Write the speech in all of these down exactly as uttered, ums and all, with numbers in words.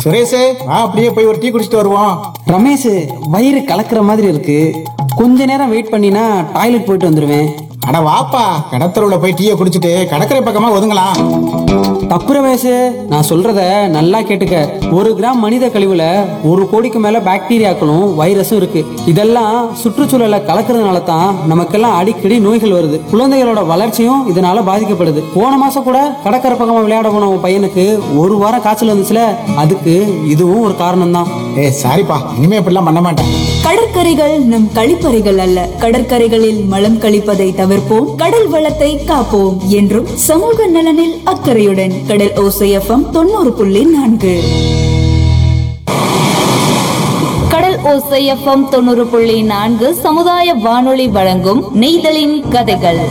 சுரேஷ், வா அப்படியே போய் ஒரு டீ குடிச்சிட்டு வருவோம். ரமேஷ், வயிறு கலக்கிற மாதிரி இருக்கு, கொஞ்ச நேரம் வெயிட் பண்ணினா டாய்லெட் போயிட்டு வந்துருவேன். அட வாப்பா, கடத்தருவுல போய் டீயை குடிச்சிட்டு கடற்கரை பக்கமா ஒதுங்கலாம். தப்பு ரமேஷ், நான் சொல்றத நல்லா கேட்டுக்க. ஒரு கிராம் மனித கழிவுல ஒரு கோடிக்கு மேல பாக்டீரியாக்களும் வைரஸும் இருக்கு. இதெல்லாம் சுற்றுச்சூழலை கலக்கிறதுனால தான் நமக்கெல்லாம் அடிக்கடி நோய்கள் வருது. குழந்தைகளோட வளர்ச்சியும் இதனால பாதிக்கப்படுது. போன மாசம் கூட கடற்கரை பக்கமா விளையாட போன உன் பையனுக்கு ஒரு வாரம் காய்ச்சல் வந்துச்சுல, அதுக்கு இதுவும் ஒரு காரணம் தான். ஏ சாரிப்பா, இனிமே இப்படிலாம் பண்ண மாட்டேன். கடற்கரைகள் நம் கழிப்பறைகள் அல்ல. கடற்கரைகளில் மலம் கழிப்பதை தவிர்ப்போம், கடல் வளத்தை காப்போம் என்றும் சமூக நலனில் அக்கறையுடன் கடல் ஓசை எஃப்எம் தொண்ணூறு புள்ளி நான்கு. கடல் ஓசை எஃப்எம் தொண்ணூறு புள்ளி நான்கு சமுதாய வானொலி வழங்கும் நெய்தலின் கதைகள்.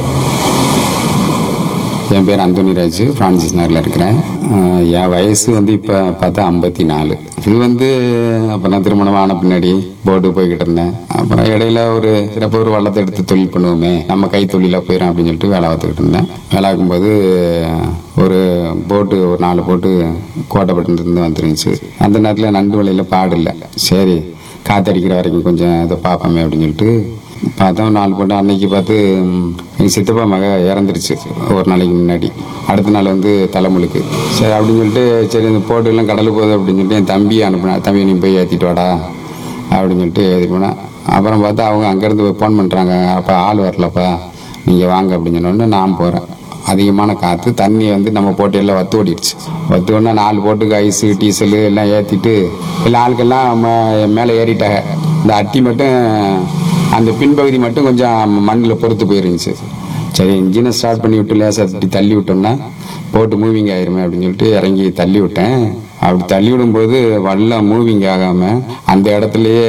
என் பேர் அந்தோனிராஜ், பிரான்சிஸ் நகரில் இருக்கிறேன். என் வயசு வந்து இப்போ பார்த்தா ஐம்பத்தி நாலு. இது வந்து அப்போ நான் திருமணம் ஆன பின்னாடி போட்டு போய்கிட்டு இருந்தேன். அப்புறம் இடையில ஒரு சிறப்பு ஒரு வள்ளத்தை எடுத்து தொழில் பண்ணுவோமே, நம்ம கை தொழிலாக போயிடும் அப்படின்னு சொல்லிட்டு வேலை பார்த்துக்கிட்டு இருந்தேன். வேலை பார்க்கும்போது ஒரு போட்டு ஒரு நாலு போட்டு கோட்டைப்பட்டிருந்து வந்துருந்துச்சு. அந்த நேரத்தில் நண்டு வலையில் பாடு இல்லை. சரி, காற்றடிக்கிற வரைக்கும் கொஞ்சம் இதை பார்ப்போமே அப்படின்னு சொல்லிட்டு பார்த்தோம். நாலு போட்டு அன்னைக்கு பார்த்து எங்கள் சித்தப்பா மக இறந்துருச்சு ஒரு நாளைக்கு முன்னாடி. அடுத்த நாள் வந்து தலைமுழுக்கு. சரி அப்படின்னு சொல்லிட்டு, சரி இந்த போட்டுலாம் கடலுக்கு போகுது அப்படின்னு சொல்லிட்டு என் தம்பியை அனுப்புனேன். தம்பியை நீ போய் ஏற்றிட்டு வாடா அப்படின்னு சொல்லிட்டு ஏற்றிட்டு போனேன். அப்புறம் பார்த்தா அவங்க அங்கேருந்து ஃபோன் பண்ணுறாங்க, அப்போ ஆள் வரலப்பா நீங்கள் வாங்க அப்படின்னு சொன்னோடனே நான் போகிறேன். அதிகமான காற்று, தண்ணி வந்து நம்ம போட்டியெல்லாம் வத்து ஓடிடுச்சு. வத்து ஓடினா நாலு போட்டுக்கு ஐஸு டீசலு எல்லாம் ஏற்றிட்டு எல்லா ஆளுக்கெல்லாம் மேலே ஏறிட்டாங்க. இந்த அட்டி மட்டும், அந்த பின்பகுதி மட்டும் கொஞ்சம் மண்ணில் பொறுத்து போயிருந்துச்சு. சரி, இன்ஜினை ஸ்டார்ட் பண்ணி விட்டு லேசாக தட்டி தள்ளி விட்டோம்னா போட்டு மூவிங் ஆயிருமே அப்படின்னு சொல்லிட்டு இறங்கி தள்ளி விட்டேன். அப்படி தள்ளி விடும்போது வல்லம் மூவிங் ஆகாமல் அந்த இடத்துலையே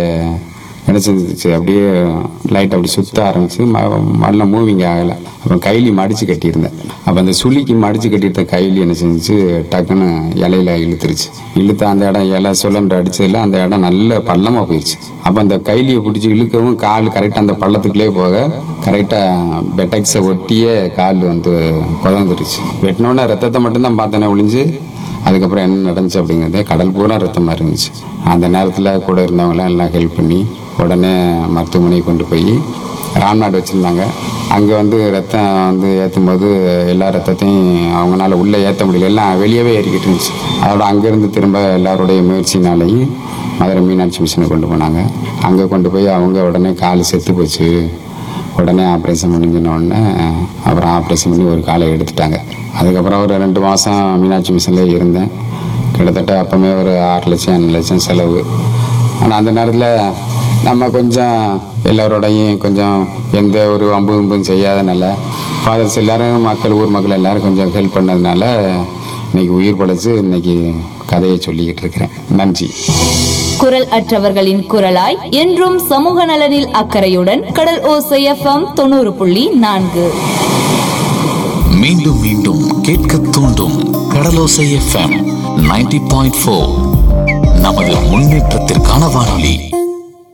என்ன செஞ்சிச்சு, அப்படியே லைட் அப்படி சுற்ற ஆரம்பிச்சு. வல்லம் மூவிங் ஆகலை. அப்புறம் கைலி மடித்து கட்டியிருந்தேன். அப்போ அந்த சுளிக்கு மடித்து கட்டியிருந்த கைலி என்ன செஞ்சிச்சு, டக்குன்னு இலையில இழுத்துருச்சு. இழுத்து அந்த இடம் இலை சுழன்று அடிச்சதில் அந்த இடம் நல்ல பள்ளமாக போயிடுச்சு. அப்போ அந்த கைலியை பிடிச்சி இழுக்கவும் கால் கரெக்டாக அந்த பள்ளத்துக்குள்ளே போக கரெக்டாக பெட்டக்ஸை ஒட்டியே கால் வந்து குதந்துருச்சு. வெட்டினோடனே ரத்தத்தை மட்டும்தான் பார்த்தேனே ஒழிஞ்சு அதுக்கப்புறம் என்ன நடந்துச்சு அப்படிங்கிறதே கடல் பூரா ரத்தமாக இருந்துச்சு. அந்த நேரத்தில் கூட இருந்தவங்களாம் எல்லாம் ஹெல்ப் பண்ணி உடனே மருத்துவமனையை கொண்டு போய் ராம்நாடு வச்சுருந்தாங்க. அங்கே வந்து ரத்தம் வந்து ஏற்றும் போது எல்லா ரத்தத்தையும் அவங்களால உள்ளே ஏற்ற முடியல, எல்லாம் வெளியவே ஏறிக்கிட்டு இருந்துச்சு. அதோட அங்கேருந்து திரும்ப எல்லாருடைய முயற்சினாலையும் மதுரை மீனாட்சி மிஷனை கொண்டு போனாங்க. அங்கே கொண்டு போய் அவங்க உடனே கால் செத்து போச்சு, உடனே ஆப்ரேஷன் முடிஞ்சின உடனே அப்புறம் ஆப்ரேஷன் பண்ணி ஒரு காலை எடுத்துட்டாங்க. அதுக்கப்புறம் ஒரு ரெண்டு மாதம் மீனாட்சி மிஷனில் இருந்தேன். கிட்டத்தட்ட அப்போமே ஒரு ஆறு லட்சம் அஞ்சு லட்சம் செலவு. ஆனால் அந்த நேரத்தில் நம்ம கொஞ்சம் எல்லோரோடையும் கொஞ்சம் எந்த ஒரு அம்பு அம்பும் செய்யாதனால ஃபாதர்ஸ் எல்லோரும் மக்கள் ஊர் மக்கள் எல்லோரும் கொஞ்சம் ஹெல்ப் பண்ணதுனால இன்னைக்கு உயிர் படைச்சு இன்னைக்கு கதையை சொல்லிக்கிட்டு இருக்கிறேன். நன்றி. குரல் அற்றவர்களின் குரலாய் என்றும் சமூக நலனில் அக்கறையுடன் கடல் ஓசை எஃப்எம் தொண்ணூறு புள்ளி நான்கு. மீண்டும் மீண்டும் கேட்க தூண்டும் கடலோசை எஃப்எம் தொண்ணூறு புள்ளி நான்கு. நமது முன்னேற்றத்திற்கான வானொலி.